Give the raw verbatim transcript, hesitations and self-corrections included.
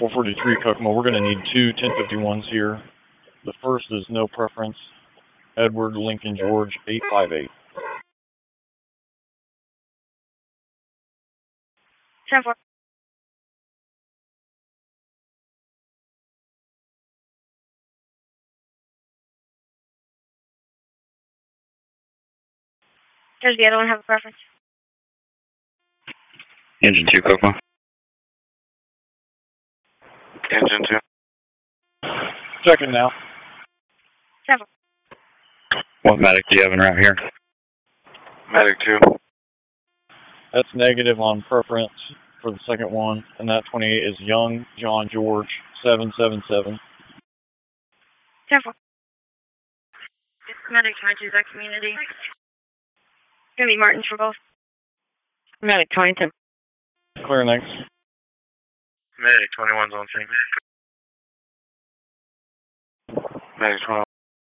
four forty-three Kokomo, we're going to need two ten fifty-ones here. The first is no preference. Edward Lincoln George eight five eight. ten four. Does the other one have a preference? Engine two, Kokomo. Engine two. Checking now. ten four. What medic do you have en route here? Medic two. That's negative on preference for the second one, and that twenty-eight is Young John George seven seven seven. ten four. Medic twenty-two, that community. Gonna be Martins for both. Medic twenty-two. Clear next. Medic twenty-one's on scene. Medic twenty-one.